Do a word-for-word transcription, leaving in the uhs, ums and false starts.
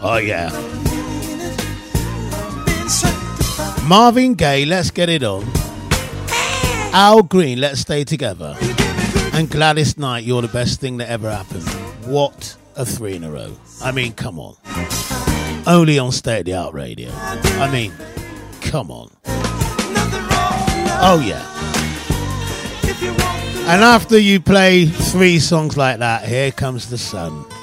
Oh, yeah. Marvin Gaye, Let's Get It On. Al Green, Let's Stay Together. And Gladys Knight, You're the Best Thing That Ever Happened. What a three in a row. I mean, come on. Only on State of the Art Radio. I mean, come on. Oh, yeah. And after you play three songs like that, here comes the sun.